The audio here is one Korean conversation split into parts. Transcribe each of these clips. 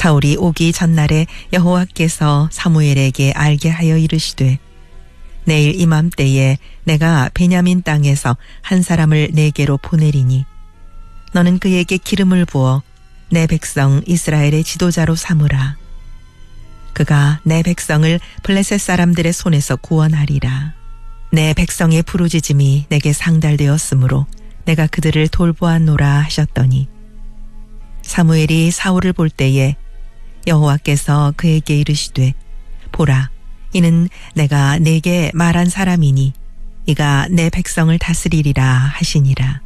사울이 오기 전날에 여호와께서 사무엘에게 알게 하여 이르시되 내일 이맘때에 내가 베냐민 땅에서 한 사람을 내게로 보내리니 너는 그에게 기름을 부어 내 백성 이스라엘의 지도자로 삼으라. 그가 내 백성을 블레셋 사람들의 손에서 구원하리라. 내 백성의 부르짖음이 내게 상달되었으므로 내가 그들을 돌보았노라 하셨더니 사무엘이 사울을 볼 때에 여호와께서 그에게 이르시되 보라 이는 내가 네게 말한 사람이니 이가 내 백성을 다스리리라 하시니라.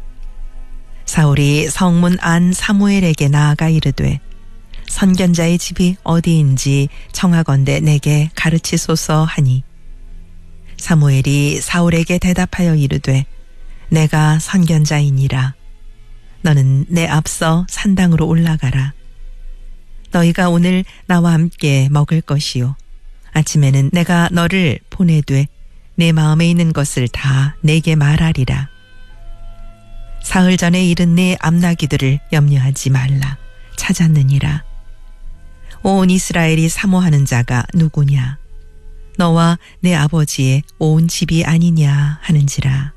사울이 성문 안 사무엘에게 나아가 이르되 선견자의 집이 어디인지 청하건대 내게 가르치소서 하니 사무엘이 사울에게 대답하여 이르되 내가 선견자이니라. 너는 내 앞서 산당으로 올라가라. 너희가 오늘 나와 함께 먹을 것이요 아침에는 내가 너를 보내되 내 마음에 있는 것을 다 내게 말하리라. 사흘 전에 이른 내 암나기들을 염려하지 말라. 찾았느니라. 온 이스라엘이 사모하는 자가 누구냐? 너와 내 아버지의 온 집이 아니냐 하는지라.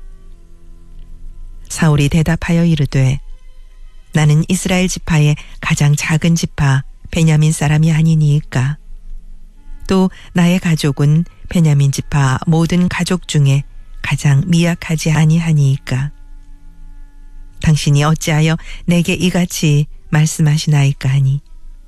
사울이 대답하여 이르되 나는 이스라엘 지파의 가장 작은 지파 베냐민 사람이 아니니이까. 또 나의 가족은 베냐민 지파 모든 가족 중에 가장 미약하지 아니하니이까. 당신이 어찌하여 내게 이같이 말씀하시나이까 하니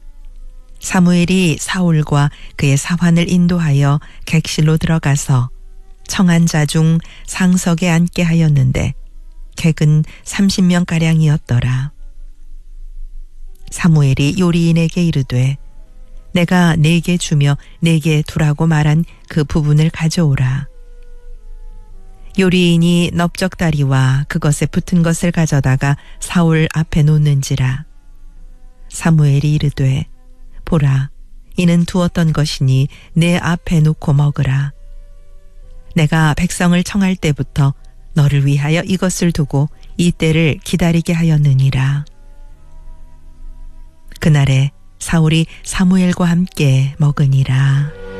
사무엘이 사울과 그의 사환을 인도하여 객실로 들어가서 청한 자 중 상석에 앉게 하였는데 객은 30명가량이었더라. 사무엘이 요리인에게 이르되 내가 네게 주며 네게 두라고 말한 그 부분을 가져오라. 요리인이 넓적다리와 그것에 붙은 것을 가져다가 사울 앞에 놓는지라. 사무엘이 이르되 보라 이는 두었던 것이니 내 앞에 놓고 먹으라. 내가 백성을 청할 때부터 너를 위하여 이것을 두고 이 때를 기다리게 하였느니라. 그날에 사울이 사무엘과 함께 먹으니라.